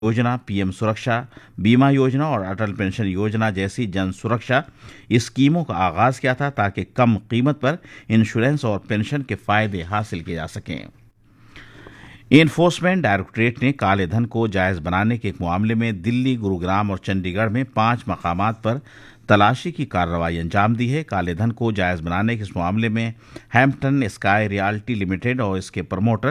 योजना, पीएम सुरक्षा बीमा योजना और अटल पेंशन योजना जैसी जन सुरक्षा स्कीमों का आगाज किया था ताकि कम कीमत पर इंश्योरेंस और पेंशन के फायदे हासिल किए जा सकें। एनफोर्समेंट डायरेक्टरेट ने काले धन को जायज बनाने के एक मामले में दिल्ली, गुरुग्राम और चंडीगढ़ में 5 मकामात पर तलाशी की कार्रवाई अंजाम दी है। काले धन को जायज बनाने के इस मामले में हैम्पटन स्काई रियल्टी लिमिटेड और इसके प्रमोटर